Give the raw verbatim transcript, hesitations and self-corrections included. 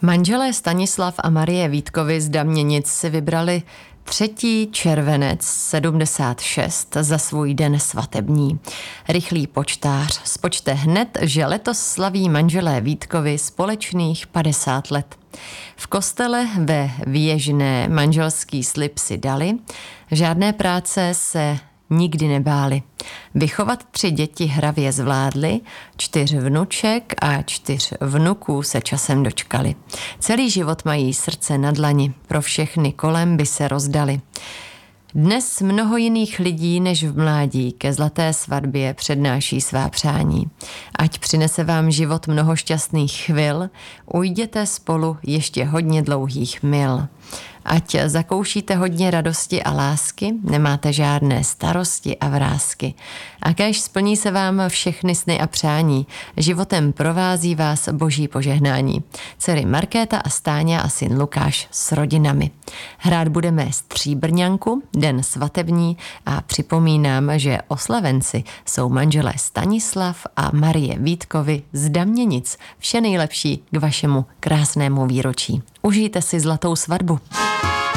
Manželé Stanislav a Marie Vítkovi z Damněnic si vybrali třetí červenec sedmdesát šest za svůj den svatební. Rychlý počtář spočte hned, že letos slaví manželé Vítkovi společných padesát let. V kostele ve Věžné manželský slib si dali, žádné práce se nikdy nebáli. Vychovat tři děti hravě zvládli, čtyř vnuček a čtyř vnuků se časem dočkali. Celý život mají srdce na dlani, pro všechny kolem by se rozdali. Dnes mnoho jiných lidí než v mládí ke zlaté svatbě přednáší svá přání. Ať přinese vám život mnoho šťastných chvil, ujděte spolu ještě hodně dlouhých mil. Ať zakoušíte hodně radosti a lásky, nemáte žádné starosti a vrásky. A kéž splní se vám všechny sny a přání, životem provází vás boží požehnání. Dcery Markéta a Stáňa a syn Lukáš s rodinami. Hrát budeme Stříbrňanku, den svatební, a připomínám, že oslavenci jsou manželé Stanislav a Marie Vítkovi z Damněnic. Vše nejlepší k vašemu krásnému výročí. Užijte si zlatou svatbu.